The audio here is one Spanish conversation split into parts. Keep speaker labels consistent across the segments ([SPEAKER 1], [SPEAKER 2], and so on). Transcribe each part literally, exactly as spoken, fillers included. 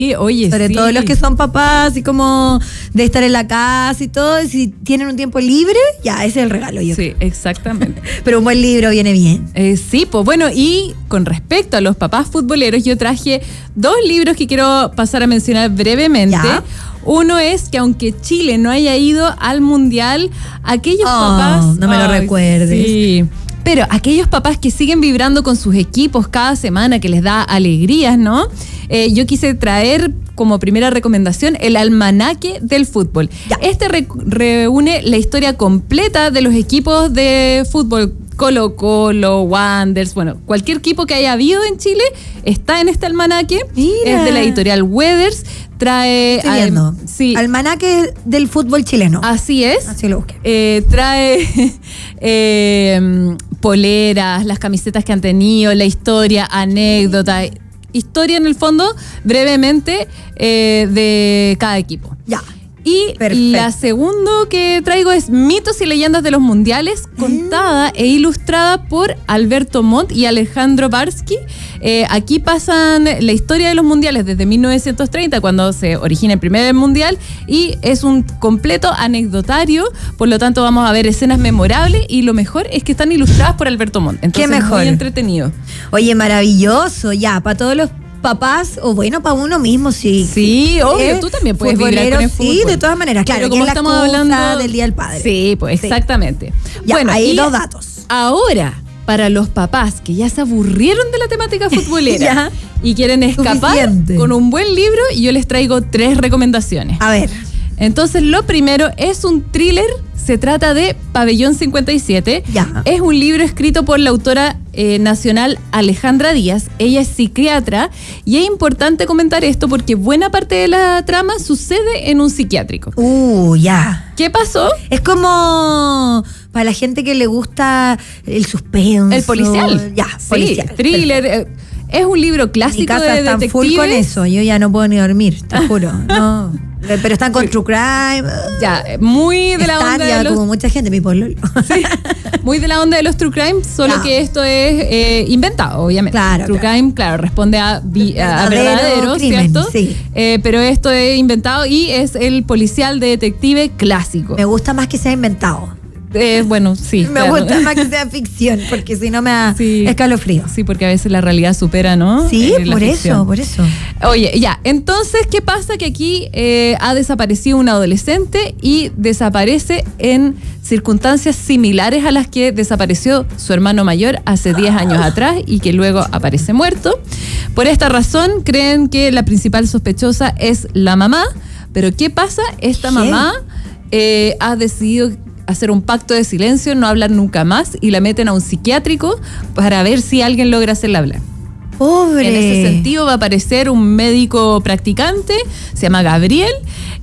[SPEAKER 1] Sí, oye,
[SPEAKER 2] Sobre
[SPEAKER 1] sí.
[SPEAKER 2] todo los que son papás y como de estar en la casa y todo, y si tienen un tiempo libre, ya, ese es el regalo, yo
[SPEAKER 1] Sí, exactamente.
[SPEAKER 2] creo. Pero un buen libro viene bien.
[SPEAKER 1] Eh, sí, pues bueno, y con respecto a los papás futboleros, yo traje dos libros que quiero pasar a mencionar brevemente.
[SPEAKER 2] Ya.
[SPEAKER 1] Uno es que aunque Chile no haya ido al Mundial, aquellos
[SPEAKER 2] Oh,
[SPEAKER 1] papás...
[SPEAKER 2] no me lo recuerdes.
[SPEAKER 1] Sí. Pero aquellos papás que siguen vibrando con sus equipos cada semana, que les da alegrías, ¿no? Eh, yo quise traer como primera recomendación el almanaque del fútbol.
[SPEAKER 2] Ya.
[SPEAKER 1] Este re- reúne la historia completa de los equipos de fútbol. Colo Colo, Wanderers, bueno, cualquier equipo que haya habido en Chile está en este almanaque.
[SPEAKER 2] Mira.
[SPEAKER 1] Es de la editorial Weathers. Trae...
[SPEAKER 2] Estoy viendo.
[SPEAKER 1] Sí.
[SPEAKER 2] Almanaque del fútbol chileno.
[SPEAKER 1] Así es.
[SPEAKER 2] Así lo busqué.
[SPEAKER 1] Eh, trae eh, poleras, las camisetas que han tenido, la historia, anécdota, historia en el fondo, brevemente, eh, de cada equipo.
[SPEAKER 2] Ya.
[SPEAKER 1] Y
[SPEAKER 2] Perfecto.
[SPEAKER 1] la segundo que traigo es Mitos y Leyendas de los Mundiales, contada e ilustrada por Alberto Montt y Alejandro Barsky. Eh, aquí pasan la historia de los mundiales desde mil novecientos treinta, cuando se origina el primer mundial, y es un completo anecdotario, por lo tanto vamos a ver escenas memorables, y lo mejor es que están ilustradas por Alberto Montt. Entonces,
[SPEAKER 2] Qué mejor.
[SPEAKER 1] muy entretenido.
[SPEAKER 2] Oye, maravilloso, ya, para todos los papás, o bueno, para uno mismo, sí.
[SPEAKER 1] Sí, obvio,
[SPEAKER 2] ¿Eh?
[SPEAKER 1] tú también puedes vibrar
[SPEAKER 2] Futbolero,
[SPEAKER 1] con el
[SPEAKER 2] sí,
[SPEAKER 1] fútbol.
[SPEAKER 2] de todas maneras, claro,
[SPEAKER 1] Pero
[SPEAKER 2] que
[SPEAKER 1] como
[SPEAKER 2] es la
[SPEAKER 1] estamos
[SPEAKER 2] excusa
[SPEAKER 1] hablando
[SPEAKER 2] del Día del Padre.
[SPEAKER 1] Sí, pues
[SPEAKER 2] Sí.
[SPEAKER 1] exactamente.
[SPEAKER 2] Ya,
[SPEAKER 1] bueno,
[SPEAKER 2] hay
[SPEAKER 1] y
[SPEAKER 2] dos datos.
[SPEAKER 1] Ahora, para los papás que ya se aburrieron de la temática futbolera
[SPEAKER 2] Ya.
[SPEAKER 1] y quieren escapar
[SPEAKER 2] Suficiente.
[SPEAKER 1] con un buen libro, yo les traigo tres recomendaciones.
[SPEAKER 2] A ver.
[SPEAKER 1] Entonces, lo primero es un thriller. Se trata de Pabellón cincuenta y siete.
[SPEAKER 2] Ya.
[SPEAKER 1] Es un libro escrito por la autora eh, nacional Alejandra Díaz. Ella es psiquiatra, y es importante comentar esto porque buena parte de la trama sucede en un psiquiátrico.
[SPEAKER 2] Uh, ya.
[SPEAKER 1] ¿Qué pasó?
[SPEAKER 2] Es como para la gente que le gusta el suspenso.
[SPEAKER 1] El policial.
[SPEAKER 2] Ya,
[SPEAKER 1] Sí,
[SPEAKER 2] policial.
[SPEAKER 1] thriller. eh, Es un libro
[SPEAKER 2] Mi
[SPEAKER 1] clásico
[SPEAKER 2] casa
[SPEAKER 1] de
[SPEAKER 2] está
[SPEAKER 1] detectives.
[SPEAKER 2] full con eso. Yo ya no puedo ni dormir, te juro. No. Pero están con True Crime.
[SPEAKER 1] Ya, muy de la
[SPEAKER 2] Están
[SPEAKER 1] onda
[SPEAKER 2] ya
[SPEAKER 1] de los
[SPEAKER 2] como mucha gente, mi pololo.
[SPEAKER 1] Sí, muy de la onda de los True Crime, solo
[SPEAKER 2] Ya.
[SPEAKER 1] que esto es eh, inventado, obviamente.
[SPEAKER 2] Claro,
[SPEAKER 1] True
[SPEAKER 2] claro.
[SPEAKER 1] Crime, claro, responde a, vi- a
[SPEAKER 2] Verdadero
[SPEAKER 1] verdaderos,
[SPEAKER 2] crimen,
[SPEAKER 1] ¿cierto?
[SPEAKER 2] sí.
[SPEAKER 1] Eh, pero esto es inventado y es el policial de detective clásico.
[SPEAKER 2] Me gusta más que sea inventado.
[SPEAKER 1] Eh, bueno, sí.
[SPEAKER 2] Me
[SPEAKER 1] claro.
[SPEAKER 2] gusta más que sea ficción, porque si no me da
[SPEAKER 1] Sí.
[SPEAKER 2] escalofrío.
[SPEAKER 1] Sí, porque a veces la realidad supera, ¿no?
[SPEAKER 2] Sí,
[SPEAKER 1] Eh, la
[SPEAKER 2] por
[SPEAKER 1] ficción.
[SPEAKER 2] eso, por eso.
[SPEAKER 1] Oye, ya, entonces, ¿qué pasa? Que aquí eh, ha desaparecido un adolescente y desaparece en circunstancias similares a las que desapareció su hermano mayor hace diez años atrás y que luego aparece muerto. Por esta razón, creen que la principal sospechosa es la mamá, pero ¿qué pasa? Esta
[SPEAKER 2] ¿Qué?
[SPEAKER 1] mamá eh, ha decidido hacer un pacto de silencio, no hablar nunca más, y la meten a un psiquiátrico para ver si alguien logra hacerla hablar.
[SPEAKER 2] Pobre.
[SPEAKER 1] En ese sentido va a aparecer un médico practicante, se llama Gabriel,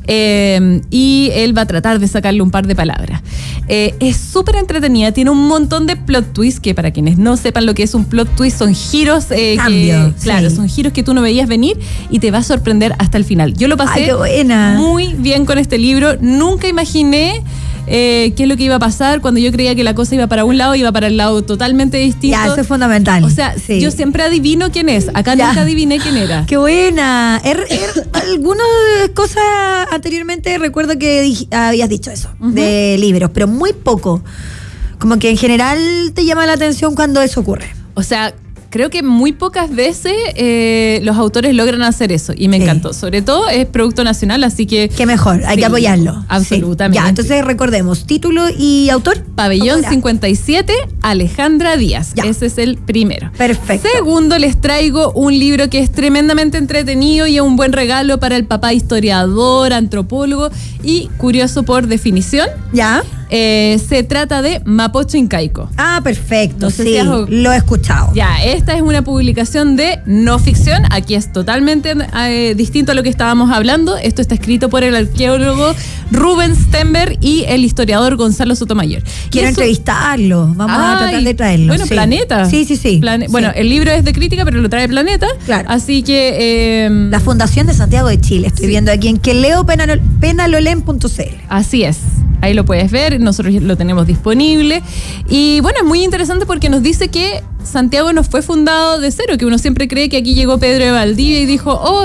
[SPEAKER 1] eh, y él va a tratar de sacarle un par de palabras. Eh, es súper entretenida, tiene un montón de plot twists, que para quienes no sepan lo que es un plot twist, son giros eh,
[SPEAKER 2] Cambio,
[SPEAKER 1] que, claro,
[SPEAKER 2] sí.
[SPEAKER 1] son giros que tú no veías venir y te va a sorprender hasta el final. Yo lo
[SPEAKER 2] Ay,
[SPEAKER 1] pasé
[SPEAKER 2] qué buena.
[SPEAKER 1] muy bien con este libro, nunca imaginé eh, qué es lo que iba a pasar. Cuando yo creía que la cosa iba para un lado, iba para el lado totalmente distinto.
[SPEAKER 2] Ya, eso es fundamental.
[SPEAKER 1] O sea,
[SPEAKER 2] Sí.
[SPEAKER 1] yo siempre adivino quién es. Acá
[SPEAKER 2] Ya.
[SPEAKER 1] nunca adiviné quién era.
[SPEAKER 2] Qué buena. Er, er, algunas cosas anteriormente recuerdo que dij- habías dicho eso,
[SPEAKER 1] Ujú.
[SPEAKER 2] de libros, pero muy poco. Como que en general te llama la atención cuando eso ocurre.
[SPEAKER 1] O sea, creo que muy pocas veces eh, los autores logran hacer eso. Y me
[SPEAKER 2] Sí.
[SPEAKER 1] encantó. Sobre todo es producto nacional, así que...
[SPEAKER 2] Qué mejor, hay
[SPEAKER 1] Sí,
[SPEAKER 2] que apoyarlo.
[SPEAKER 1] absolutamente.
[SPEAKER 2] Sí. Ya, entonces recordemos, título y autor.
[SPEAKER 1] Pabellón
[SPEAKER 2] Autora.
[SPEAKER 1] cincuenta y siete, Alejandra Díaz.
[SPEAKER 2] Ya.
[SPEAKER 1] Ese es el primero.
[SPEAKER 2] Perfecto.
[SPEAKER 1] Segundo, les traigo un libro que es tremendamente entretenido y es un buen regalo para el papá historiador, antropólogo y curioso por definición.
[SPEAKER 2] Ya.
[SPEAKER 1] Eh, se trata de Mapocho Incaico.
[SPEAKER 2] Ah, perfecto,
[SPEAKER 1] No sé
[SPEAKER 2] sí,
[SPEAKER 1] si has-
[SPEAKER 2] lo he escuchado.
[SPEAKER 1] Ya, esta es una publicación de no ficción. Aquí es totalmente eh, distinto a lo que estábamos hablando. Esto está escrito por el arqueólogo Rubén Stenberg y el historiador Gonzalo Sotomayor.
[SPEAKER 2] Quiero
[SPEAKER 1] Y eso-
[SPEAKER 2] entrevistarlo, vamos a
[SPEAKER 1] Ay,
[SPEAKER 2] tratar de traerlo.
[SPEAKER 1] Bueno,
[SPEAKER 2] sí.
[SPEAKER 1] Planeta.
[SPEAKER 2] Sí, sí, sí.
[SPEAKER 1] Plane-
[SPEAKER 2] Sí.
[SPEAKER 1] Bueno, el libro es de crítica, pero lo trae Planeta.
[SPEAKER 2] Claro.
[SPEAKER 1] Así que... eh,
[SPEAKER 2] La Fundación de Santiago de Chile, estoy
[SPEAKER 1] Sí.
[SPEAKER 2] viendo aquí en queleo penalolén punto c l.
[SPEAKER 1] Así es. Ahí lo puedes ver, nosotros lo tenemos disponible. Y bueno, es muy interesante porque nos dice que Santiago no fue fundado de cero, que uno siempre cree que aquí llegó Pedro de Valdivia y dijo, oh,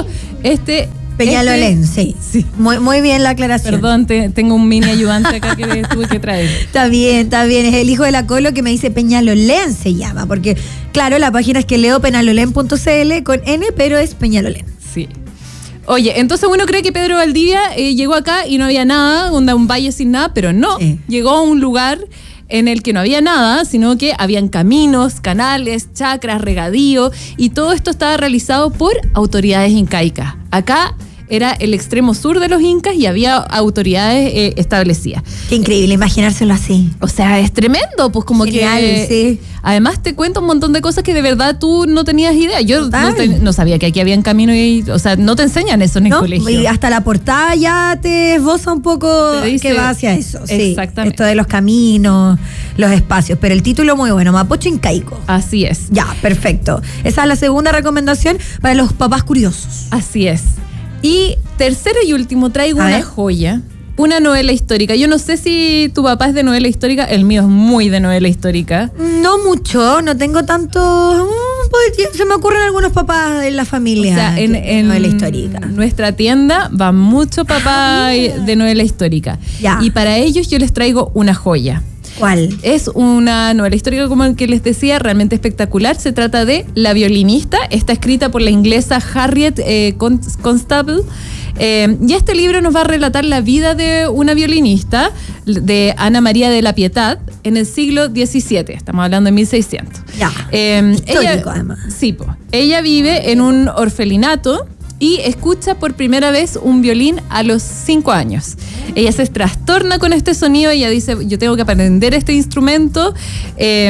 [SPEAKER 1] Este...
[SPEAKER 2] Peñalolén,
[SPEAKER 1] este,
[SPEAKER 2] sí.
[SPEAKER 1] sí.
[SPEAKER 2] Muy, muy bien la aclaración.
[SPEAKER 1] Perdón, te, tengo un mini ayudante acá que tuve que traer.
[SPEAKER 2] Está bien, está bien. Es el hijo de la Colo que me dice Peñalolén se llama. Porque, claro, la página es que leo penalolén punto c l con N, pero es Peñalolén.
[SPEAKER 1] Sí. Oye, entonces uno cree que Pedro Valdivia eh, llegó acá y no había nada, un, un valle sin nada, pero no. Sí. Llegó a un lugar en el que no había nada, sino que habían caminos, canales, chacras, regadío, y todo esto estaba realizado por autoridades incaicas. Acá era el extremo sur de los incas y había autoridades eh, establecidas.
[SPEAKER 2] Qué increíble imaginárselo así.
[SPEAKER 1] O sea, es tremendo, pues como
[SPEAKER 2] Genial,
[SPEAKER 1] que...
[SPEAKER 2] sí.
[SPEAKER 1] Además te cuento un montón de cosas que de verdad tú no tenías idea. Yo no, te, no sabía que aquí habían caminos y... O sea, no te enseñan eso en el
[SPEAKER 2] ¿No?
[SPEAKER 1] colegio.
[SPEAKER 2] Y hasta la portada ya te esboza un poco dice, que va hacia eso. Sí,
[SPEAKER 1] exactamente.
[SPEAKER 2] Esto de los caminos, los espacios. Pero el título muy bueno, Mapocho Incaico.
[SPEAKER 1] Así es.
[SPEAKER 2] Ya, perfecto. Esa es la segunda recomendación para los papás curiosos.
[SPEAKER 1] Así es. Y tercero y último, traigo A una ver. joya, una novela histórica. Yo no sé si tu papá es de novela histórica, el mío es muy de novela histórica.
[SPEAKER 2] No mucho, no tengo tanto... Se me ocurren algunos papás en la familia.
[SPEAKER 1] O sea, en, en
[SPEAKER 2] novela histórica.
[SPEAKER 1] nuestra tienda va mucho papá ah, de novela histórica.
[SPEAKER 2] Ya.
[SPEAKER 1] Y para ellos yo les traigo una joya.
[SPEAKER 2] ¿Cuál?
[SPEAKER 1] Es una novela histórica, como el que les decía, realmente espectacular. Se trata de La violinista. Está escrita por la inglesa Harriet eh, Constable. Eh, y este libro nos va a relatar la vida de una violinista, de Ana María de la Pietad, en el siglo diecisiete. Estamos hablando de mil seiscientos.
[SPEAKER 2] Ya.
[SPEAKER 1] Eh,
[SPEAKER 2] Histórico,
[SPEAKER 1] ella,
[SPEAKER 2] además.
[SPEAKER 1] Sí, po. Ella vive en un orfelinato y escucha por primera vez un violín a los cinco años. Ella se trastorna con este sonido, ella dice, yo tengo que aprender este instrumento. Eh,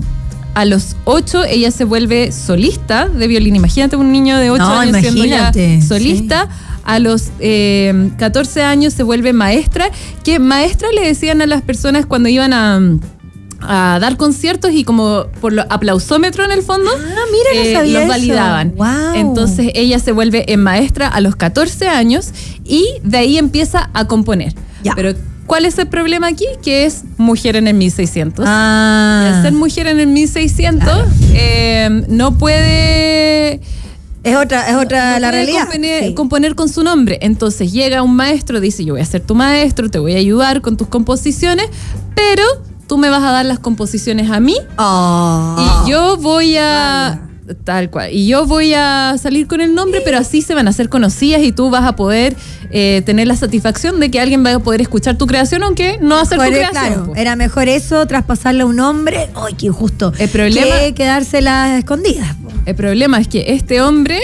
[SPEAKER 1] a los ocho ella se vuelve solista de violín. Imagínate un niño de ocho
[SPEAKER 2] no,
[SPEAKER 1] años
[SPEAKER 2] imagínate.
[SPEAKER 1] siendo ya solista. Sí. A los eh, catorce años se vuelve maestra, que maestra le decían a las personas cuando iban a... a dar conciertos y como por lo aplausómetro en el fondo,
[SPEAKER 2] ah, mira, no
[SPEAKER 1] eh,
[SPEAKER 2] sabía
[SPEAKER 1] los
[SPEAKER 2] eso.
[SPEAKER 1] validaban.
[SPEAKER 2] Wow.
[SPEAKER 1] Entonces ella se vuelve en maestra a los catorce años y de ahí empieza a componer.
[SPEAKER 2] Ya.
[SPEAKER 1] Pero ¿cuál es el problema aquí? Que es mujer en el mil seiscientos.
[SPEAKER 2] Ah.
[SPEAKER 1] Y al ser mujer en el mil seiscientos, claro. eh, no puede...
[SPEAKER 2] Es otra, es otra
[SPEAKER 1] no
[SPEAKER 2] la realidad.
[SPEAKER 1] Componer,
[SPEAKER 2] sí.
[SPEAKER 1] componer con su nombre. Entonces llega un maestro, dice, yo voy a ser tu maestro, te voy a ayudar con tus composiciones, pero tú me vas a dar las composiciones a mí
[SPEAKER 2] oh.
[SPEAKER 1] y yo voy a... Vale. Tal cual. Y yo voy a salir con el nombre, pero así se van a hacer conocidas y tú vas a poder eh, tener la satisfacción de que alguien va a poder escuchar tu creación, aunque no va a ser tu creación.
[SPEAKER 2] Claro, po. Era mejor eso, traspasarle a un hombre, ¡ay, qué injusto!
[SPEAKER 1] El problema,
[SPEAKER 2] que quedárselas escondidas. Po.
[SPEAKER 1] El problema es que este hombre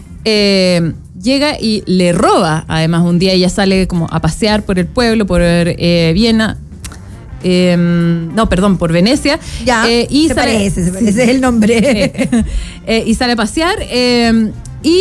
[SPEAKER 1] eh, llega y le roba. Además, un día ella sale como a pasear por el pueblo, por eh, Viena. Eh, no, perdón, por Venecia.
[SPEAKER 2] Ya,
[SPEAKER 1] eh, y
[SPEAKER 2] se
[SPEAKER 1] sale,
[SPEAKER 2] parece, se parece, es el nombre.
[SPEAKER 1] Eh, eh, y sale a pasear eh, y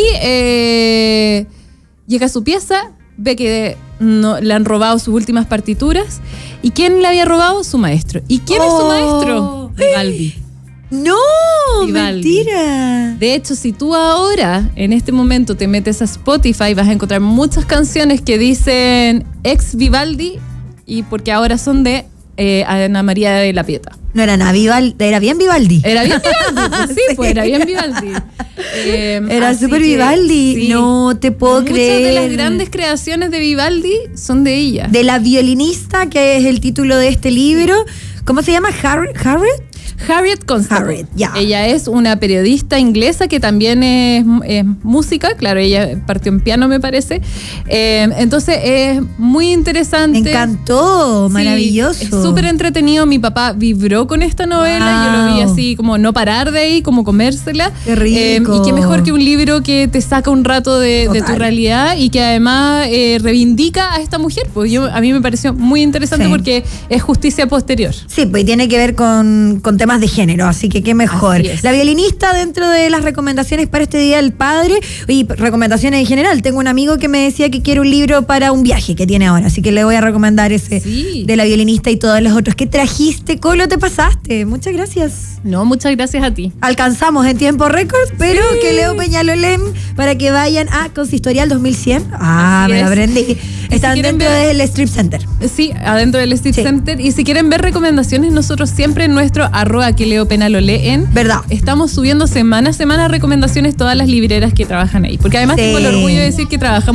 [SPEAKER 1] eh, llega a su pieza, ve que no, le han robado sus últimas partituras. ¿Y quién le había robado? Su maestro. ¿Y quién oh. es su maestro? Vivaldi.
[SPEAKER 2] ¡No! Vivaldi. ¡Mentira!
[SPEAKER 1] De hecho, si tú ahora, en este momento, te metes a Spotify, vas a encontrar muchas canciones que dicen ex Vivaldi, y porque ahora son de Eh, Ana María de la Pietad.
[SPEAKER 2] No era nada Vivaldi, era bien Vivaldi.
[SPEAKER 1] Era bien Vivaldi, pues, sí, pues era bien Vivaldi.
[SPEAKER 2] Eh, era súper Vivaldi, sí. No te puedo
[SPEAKER 1] Muchas
[SPEAKER 2] creer.
[SPEAKER 1] Muchas de las grandes creaciones de Vivaldi son de ella.
[SPEAKER 2] De La violinista, que es el título de este libro. ¿Cómo se llama? Harriet? Harriet?
[SPEAKER 1] Harriet Constable.
[SPEAKER 2] Harriet, yeah.
[SPEAKER 1] Ella es una periodista inglesa que también es, es música. Claro, ella partió en piano, me parece. Eh, entonces es muy interesante.
[SPEAKER 2] Me encantó, maravilloso.
[SPEAKER 1] Sí, es súper entretenido. Mi papá vibró con esta novela. Wow. Yo lo vi así como no parar de ahí, como comérsela.
[SPEAKER 2] Qué rico.
[SPEAKER 1] Eh, y qué mejor que un libro que te saca un rato de, de tu realidad y que además eh, reivindica a esta mujer. Pues yo, a mí me pareció muy interesante, sí. Porque es justicia posterior.
[SPEAKER 2] Sí, pues tiene que ver con, con temas de género, así que qué mejor. La violinista dentro de las recomendaciones para este Día del Padre y recomendaciones en general. Tengo un amigo que me decía que quiere un libro para un viaje que tiene ahora, así que le voy a recomendar ese sí. de La violinista y todos los otros. ¿Qué trajiste, Colo? Te pasaste. Muchas gracias.
[SPEAKER 1] No, muchas gracias a ti.
[SPEAKER 2] Alcanzamos en tiempo récord, pero sí. que leo Peñalolén para que vayan a Consistorial dos mil cien. Ah, así me lo aprendí. Están
[SPEAKER 1] si
[SPEAKER 2] dentro
[SPEAKER 1] ver,
[SPEAKER 2] del Strip Center.
[SPEAKER 1] Sí, adentro del Strip
[SPEAKER 2] sí.
[SPEAKER 1] Center. Y si quieren ver recomendaciones, nosotros siempre en nuestro arroba que Leo Pena lo leen.
[SPEAKER 2] ¿Verdad?
[SPEAKER 1] Estamos subiendo semana a semana recomendaciones todas las libreras que trabajan ahí. Porque además sí. tengo el orgullo de decir que trabajamos